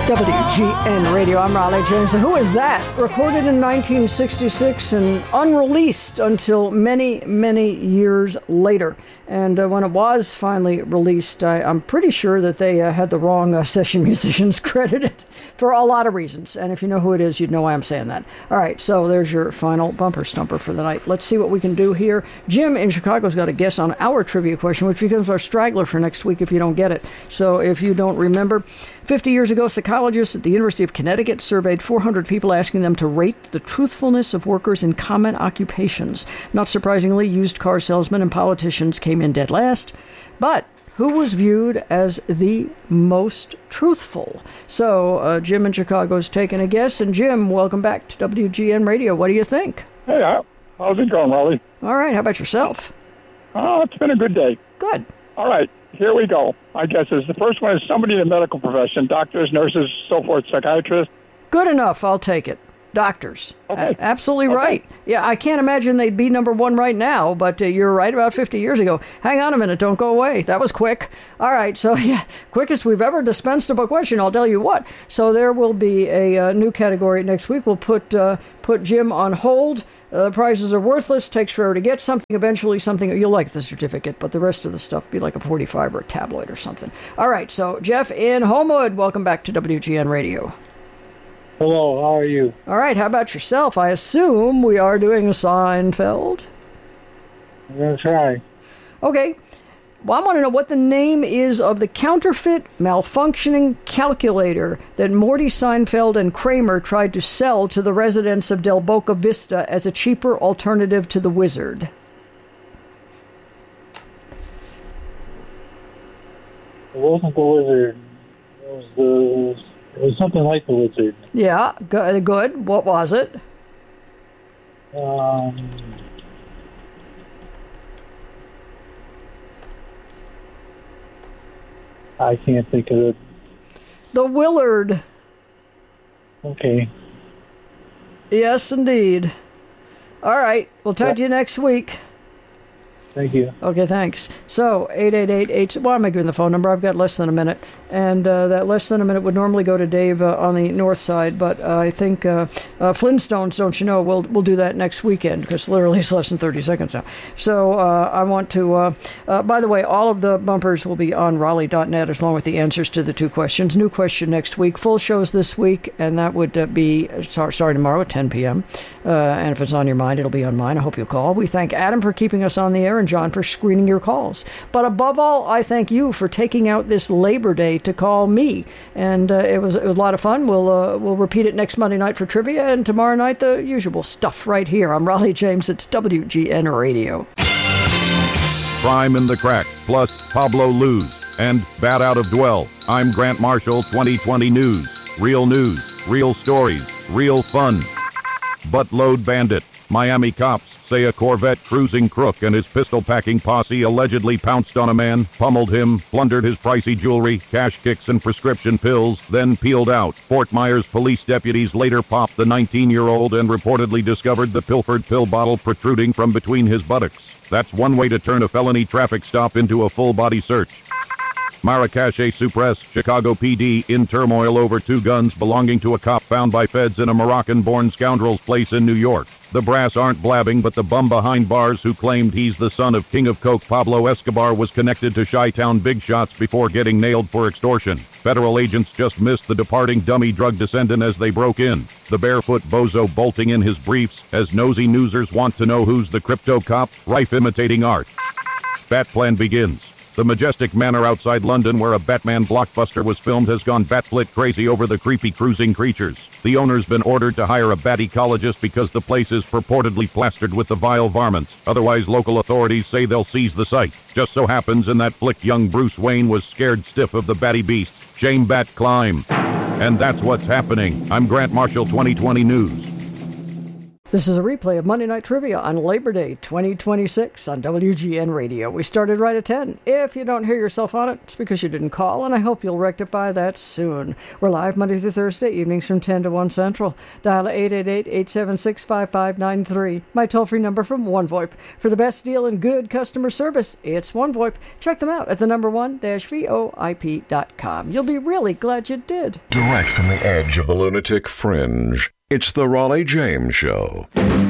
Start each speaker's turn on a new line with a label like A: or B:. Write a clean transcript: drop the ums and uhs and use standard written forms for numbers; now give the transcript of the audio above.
A: WGN Radio. I'm Raleigh James. Who is that? Recorded in 1966 and unreleased until many, many years later. And when it was finally released, I'm pretty sure that they had the wrong session musicians credited for a lot of reasons. And if you know who it is, you'd know why I'm saying that. All right, so there's your final bumper stumper for the night. Let's see what we can do here. Jim in Chicago's got a guess on our trivia question, which becomes our straggler for next week if you don't get it. So if you don't remember, 50 years ago, psychologists at the University of Connecticut surveyed 400 people, asking them to rate the truthfulness of workers in common occupations. Not surprisingly, used car salesmen and politicians came in dead last. But who was viewed as the most truthful? So Jim in Chicago's taking a guess. And Jim, welcome back to WGN Radio. What do you think?
B: Hey, how's it going, Raleigh?
A: All right. How about yourself?
B: Oh, it's been a good day.
A: Good.
B: All right. Here we go. I guess the first one is somebody in the medical profession, doctors, nurses, so forth, psychiatrists.
A: Good enough. I'll take it. Doctors.
B: Okay.
A: Absolutely
B: Okay.
A: right. Yeah, I can't imagine they'd be number one right now, but you're right, about 50 years ago. Hang on a minute. Don't go away. That was quick. All right. So, yeah, quickest we've ever dispensed of a question. I'll tell you what. So there will be a new category next week. We'll put Jim on hold. Prizes are worthless. Takes forever to get something. Eventually something. You'll like the certificate, but the rest of the stuff be like a 45 or a tabloid or something. All right. So, Jeff in Homewood, welcome back to WGN Radio.
C: Hello, how are you?
A: All right, how about yourself? I assume we are doing a Seinfeld.
C: I'm going to try.
A: Okay. Well, I want to know what the name is of the counterfeit, malfunctioning calculator that Morty Seinfeld and Kramer tried to sell to the residents of Del Boca Vista as a cheaper alternative to the Wizard.
C: It wasn't the Wizard. It was something like the Wizard.
A: Yeah, good. What was it?
C: I can't think of it.
A: The Willard.
C: Okay.
A: Yes, indeed. All right, we'll talk to you next week.
C: Thank you.
A: Okay, thanks. So, 888-8... Why am I giving the phone number? I've got less than a minute. And that less than a minute would normally go to Dave on the north side, but I think Flintstones, don't you know, we'll do that next weekend, because literally it's less than 30 seconds now. So, I want to... by the way, all of the bumpers will be on Raleigh.net, as long with the answers to the two questions. New question next week. Full shows this week, and that would be starting tomorrow at 10 p.m. And if it's on your mind, it'll be on mine. I hope you'll call. We thank Adam for keeping us on the air, and John for screening your calls. But above all, I thank you for taking out this Labor Day to call me. And it was a lot of fun. We'll repeat it next Monday night for trivia, and tomorrow night the usual stuff right here. I'm Raleigh James. It's WGN Radio.
D: Crime in the Crack, plus Pablo Luz, and Bat Out of Dwell. I'm Grant Marshall, 2020 News. News, real stories, real fun. Buttload Bandit. Miami cops say a Corvette cruising crook and his pistol-packing posse allegedly pounced on a man, pummeled him, plundered his pricey jewelry, cash kicks and prescription pills, then peeled out. Fort Myers police deputies later popped the 19-year-old and reportedly discovered the pilfered pill bottle protruding from between his buttocks. That's one way to turn a felony traffic stop into a full-body search. Marrakeche suppress, Chicago PD in turmoil over two guns belonging to a cop found by feds in a Moroccan-born scoundrel's place in New York. The brass aren't blabbing, but the bum behind bars who claimed he's the son of King of Coke Pablo Escobar was connected to Chi-Town big shots before getting nailed for extortion. Federal agents just missed the departing dummy drug descendant as they broke in. The barefoot bozo bolting in his briefs as nosy newsers want to know who's the crypto cop, rife imitating art. Bat Plan begins. The majestic manor outside London where a Batman blockbuster was filmed has gone batflit crazy over the creepy cruising creatures. The owner's been ordered to hire a bat ecologist because the place is purportedly plastered with the vile varmints. Otherwise, local authorities say they'll seize the site. Just so happens in that flick young Bruce Wayne was scared stiff of the batty beasts. Shame Bat climb. And that's what's happening. I'm Grant Marshall, 2020 News.
A: This is a replay of Monday Night Trivia on Labor Day 2026 on WGN Radio. We started right at 10. If you don't hear yourself on it, it's because you didn't call, and I hope you'll rectify that soon. We're live Monday through Thursday evenings from 10 to 1 Central. Dial 888-876-5593. My toll-free number from OneVoIP. For the best deal and good customer service, it's OneVoIP. Check them out at the number one-voip.com. You'll be really glad you did.
E: Direct from the edge of the lunatic fringe, it's the Raleigh James Show.